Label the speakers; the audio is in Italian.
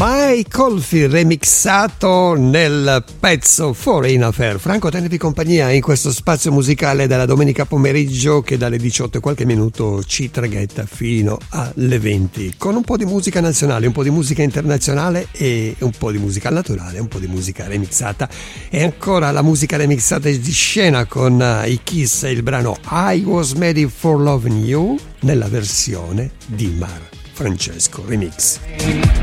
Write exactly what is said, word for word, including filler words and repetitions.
Speaker 1: Mike Oldfield remixato nel pezzo Foreign Affair. Franco, tenevi compagnia in questo spazio musicale della domenica pomeriggio che dalle diciotto e qualche minuto ci traghetta fino alle venti, con un po' di musica nazionale, un po' di musica internazionale e un po' di musica naturale, un po' di musica remixata e ancora la musica remixata di scena con i Kiss e il brano I Was Made for Loving You nella versione di Mar Francesco Remix.